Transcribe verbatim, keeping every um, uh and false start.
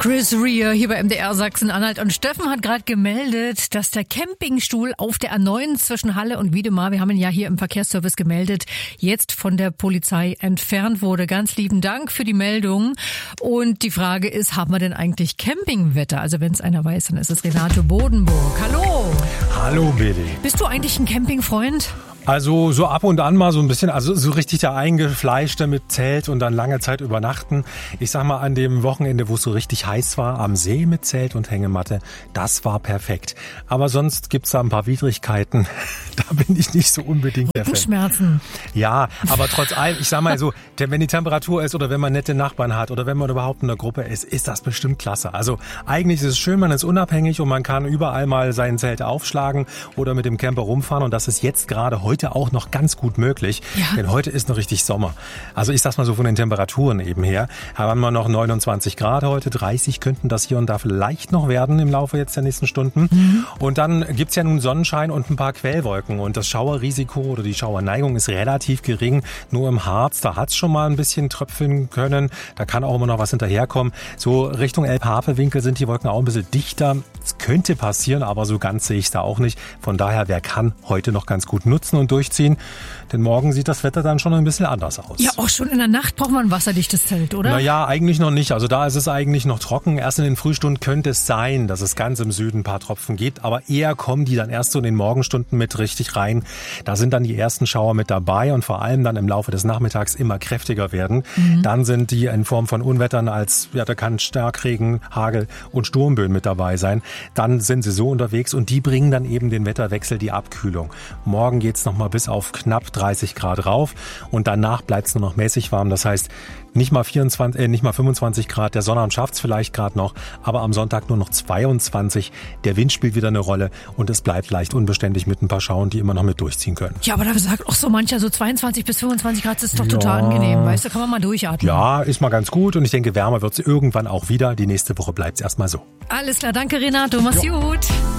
Chris Rea hier bei M D R Sachsen-Anhalt. Und Steffen hat gerade gemeldet, dass der Campingstuhl auf der A neun zwischen Halle und Wiedemar, wir haben ihn ja hier im Verkehrsservice gemeldet, jetzt von der Polizei entfernt wurde. Ganz lieben Dank für die Meldung. Und die Frage ist, haben wir denn eigentlich Campingwetter? Also wenn es einer weiß, dann ist es Renato Bodenburg. Hallo. Hallo, Bedi. Bist du eigentlich ein Campingfreund? Also so ab und an mal so ein bisschen, also so richtig der Eingefleischte mit Zelt und dann lange Zeit übernachten. Ich sag mal, an dem Wochenende, wo es so richtig heiß war, am See mit Zelt und Hängematte, das war perfekt. Aber sonst gibt's da ein paar Widrigkeiten. Da bin ich nicht so unbedingt der Fan. Schmerzen. Ja, aber trotz allem, ich sag mal so, wenn die Temperatur ist oder wenn man nette Nachbarn hat oder wenn man überhaupt in der Gruppe ist, ist das bestimmt klasse. Also eigentlich ist es schön, man ist unabhängig und man kann überall mal sein Zelt aufschlagen oder mit dem Camper rumfahren und das ist jetzt gerade heute Heute auch noch ganz gut möglich, ja. Denn heute ist noch richtig Sommer. Also ich sag's mal so von den Temperaturen eben her, haben wir noch neunundzwanzig Grad heute, dreißig könnten das hier und da vielleicht noch werden im Laufe jetzt der nächsten Stunden. Mhm. Und dann gibt's ja nun Sonnenschein und ein paar Quellwolken und das Schauerrisiko oder die Schauerneigung ist relativ gering. Nur im Harz, da hat's schon mal ein bisschen tröpfeln können, da kann auch immer noch was hinterherkommen. So Richtung Elbe-Havel-Winkel sind die Wolken auch ein bisschen dichter. Es könnte passieren, aber so ganz sehe ich's da auch nicht. Von daher, wer kann, heute noch ganz gut nutzen und durchziehen, denn morgen sieht das Wetter dann schon ein bisschen anders aus. Ja, auch schon in der Nacht braucht man ein wasserdichtes Zelt, oder? Naja, eigentlich noch nicht. Also da ist es eigentlich noch trocken. Erst in den Frühstunden könnte es sein, dass es ganz im Süden ein paar Tropfen gibt, aber eher kommen die dann erst so in den Morgenstunden mit richtig rein. Da sind dann die ersten Schauer mit dabei und vor allem dann im Laufe des Nachmittags immer kräftiger werden. Mhm. Dann sind die in Form von Unwettern als, ja, da kann Starkregen, Hagel und Sturmböen mit dabei sein. Dann sind sie so unterwegs und die bringen dann eben den Wetterwechsel, die Abkühlung. Morgen geht's noch mal bis auf knapp dreißig Grad rauf und danach bleibt es nur noch mäßig warm. Das heißt, nicht mal vierundzwanzig, äh, nicht mal fünfundzwanzig Grad. Der Sonnabend schafft es vielleicht gerade noch, aber am Sonntag nur noch zweiundzwanzig. Der Wind spielt wieder eine Rolle und es bleibt leicht unbeständig mit ein paar Schauern, die immer noch mit durchziehen können. Ja, aber da sagt auch so mancher, so zweiundzwanzig bis fünfundzwanzig Grad ist doch ja total angenehm. Weißt du, kann man mal durchatmen. Ja, ist mal ganz gut und ich denke, wärmer wird es irgendwann auch wieder. Die nächste Woche bleibt es erstmal so. Alles klar, danke Renato, mach's jo. gut.